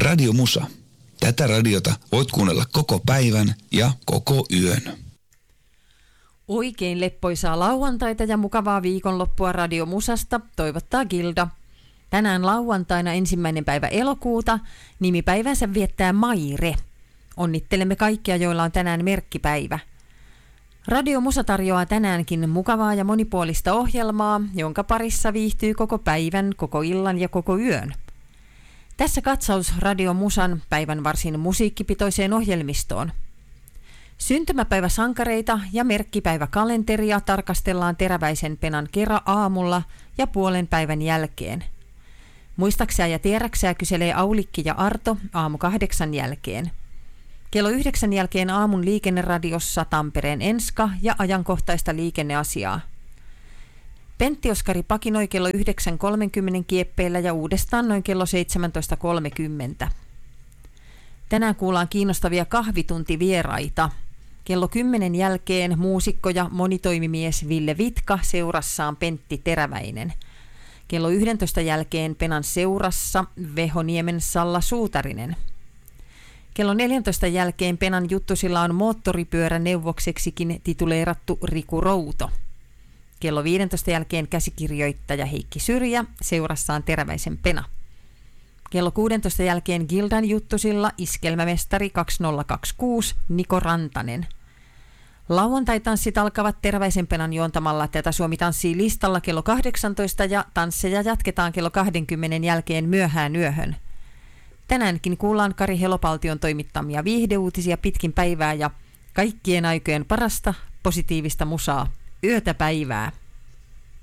Radio Musa. Tätä radiota voit kuunnella koko päivän ja koko yön. Oikein leppoisaa lauantaita ja mukavaa viikonloppua Radio Musasta toivottaa Gilda. Tänään lauantaina 1. päivä elokuuta nimipäivänsä viettää Maire. Onnittelemme kaikkia, joilla on tänään merkkipäivä. Radio Musa tarjoaa tänäänkin mukavaa ja monipuolista ohjelmaa, jonka parissa viihtyy koko päivän, koko illan ja koko yön. Tässä katsaus Radio Musan päivän varsin musiikkipitoiseen ohjelmistoon. Syntymäpäiväsankareita ja merkkipäiväkalenteria tarkastellaan Teräväisen Penan kera aamulla ja puolen päivän jälkeen. Muistaksää ja tiedäksää kyselee Aulikki ja Arto aamu 8 jälkeen. Kello 9 jälkeen aamun liikenneradiossa Tampereen Enska ja ajankohtaista liikenneasiaa. Pentti Oskari pakinoi kello 9.30 kieppeillä ja uudestaan noin kello 17.30. Tänään kuullaan kiinnostavia kahvituntivieraita. Kello 10 jälkeen muusikko ja monitoimimies Ville Vitka seurassaan Pentti Teräväinen. Kello 11 jälkeen Penan seurassa Vehoniemen Salla Suutarinen. Kello 14 jälkeen Penan juttusilla on moottoripyöräneuvokseksikin tituleerattu Riku Routo. Kello 15 jälkeen käsikirjoittaja Heikki Syrjä seurassaan Teräväisen Pena. Kello 16 jälkeen Gildan juttusilla iskelmämestari 2026 Niko Rantanen. Lauantai-tanssit alkavat Teräväisen Penan juontamalla Tätä Suomi tanssii listalla kello 18 ja tansseja jatketaan kello 20 jälkeen myöhään yöhön. Tänäänkin kuullaan Kari Helopaltion toimittamia viihdeuutisia pitkin päivää ja kaikkien aikojen parasta positiivista musaa. Yötä päivää.